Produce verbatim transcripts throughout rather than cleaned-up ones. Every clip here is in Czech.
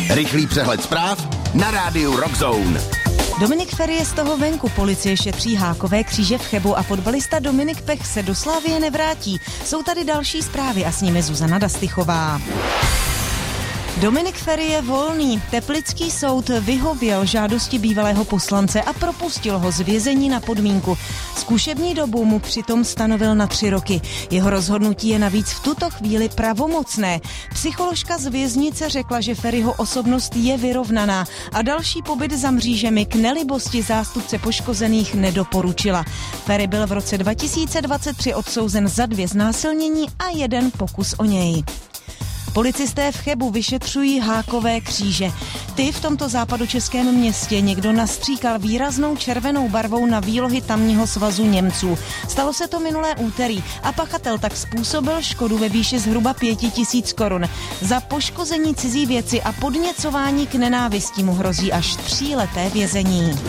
Rychlý přehled zpráv na rádiu Rock Zone. Dominik Feri je z toho venku, policie šetří hákové kříže v Chebu a fotbalista Dominik Pech se do Slavie nevrátí. Jsou tady další zprávy a s nimi Zuzana Dastychová. Dominik Feri je volný. Teplický soud vyhověl žádosti bývalého poslance a propustil ho z vězení na podmínku. Zkušební dobu mu přitom stanovil na tři roky. Jeho rozhodnutí je navíc v tuto chvíli pravomocné. Psycholožka z věznice řekla, že Feriho osobnost je vyrovnaná a další pobyt za mřížemi k nelibosti zástupce poškozených nedoporučila. Feri byl v roce dva tisíce dvacet tři odsouzen za dvě znásilnění a jeden pokus o něj. Policisté v Chebu vyšetřují hákové kříže. Ty v tomto západočeském městě někdo nastříkal výraznou červenou barvou na výlohy tamního svazu Němců. Stalo se to minulé úterý a pachatel tak způsobil škodu ve výši zhruba pěti tisíc korun. Za poškození cizí věci a podněcování k nenávisti mu hrozí až tříleté vězení.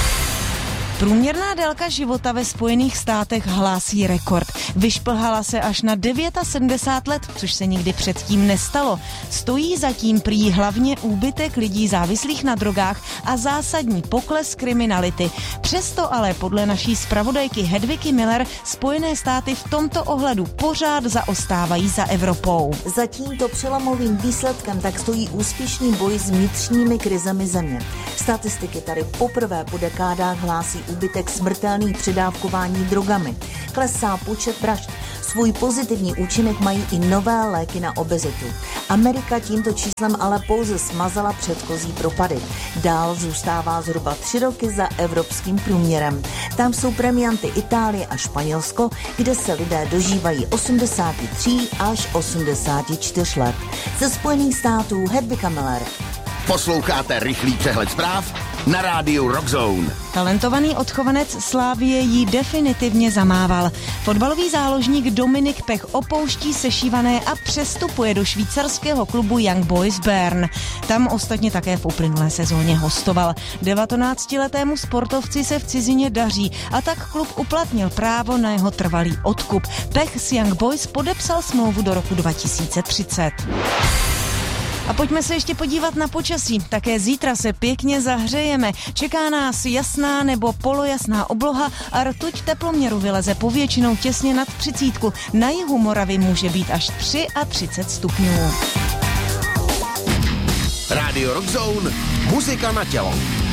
Průměrná délka života ve Spojených státech hlásí rekord. Vyšplhala se až na sedmdesát devět let, což se nikdy předtím nestalo. Stojí zatím prý hlavně úbytek lidí závislých na drogách a zásadní pokles kriminality. Přesto ale podle naší zpravodajky Hedviky Miller Spojené státy v tomto ohledu pořád zaostávají za Evropou. Za tímto přelomovým výsledkem tak stojí úspěšný boj s vnitřními krizemi země. Statistiky tady poprvé po dekádách hlásí úbytek smrtelných předávkování drogami. Klesá počet vražd. Svůj pozitivní účinek mají i nové léky na obezitu. Amerika tímto číslem ale pouze smazala předchozí propady. Dál zůstává zhruba tři roky za evropským průměrem. Tam jsou premianty Itálie a Španělsko, kde se lidé dožívají osmdesát tři až osmdesát čtyři let. Ze Spojených států Hedvika Miller. Posloucháte rychlý přehled zpráv na rádiu Rock Zone. Talentovaný odchovanec Slavie jí definitivně zamával. Fotbalový záložník Dominik Pech opouští sešívané a přestupuje do švýcarského klubu Young Boys Bern. Tam ostatně také v uplynulé sezóně hostoval. devatenáctiletému sportovci se v cizině daří a tak klub uplatnil právo na jeho trvalý odkup. Pech s Young Boys podepsal smlouvu do roku dva tisíce třicet. A pojďme se ještě podívat na počasí. Také zítra se pěkně zahřejeme. Čeká nás jasná nebo polojasná obloha a rtuť teploměru vyleze povětšinou těsně nad třicítku. Na jihu Moravy může být až třicet tři stupňů. Radio Rock Zone, muzika na tělo.